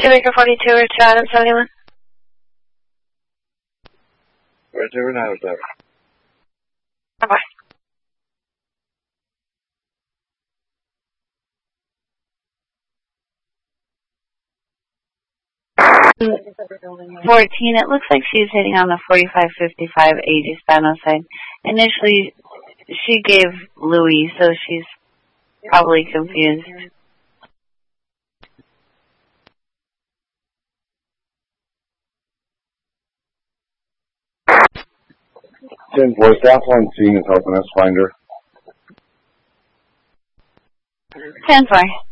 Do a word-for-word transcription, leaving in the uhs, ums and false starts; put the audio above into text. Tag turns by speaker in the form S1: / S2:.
S1: Two Acre forty-two, Richard Adams, seventy-one.
S2: Richard Adams, over.
S1: Bye-bye. fourteen, it looks like she's hitting on the forty-five fifty-five A Hispano side. Initially, she gave Louis, so she's probably confused.
S2: ten four, South one C is helping us find her.
S1: ten four.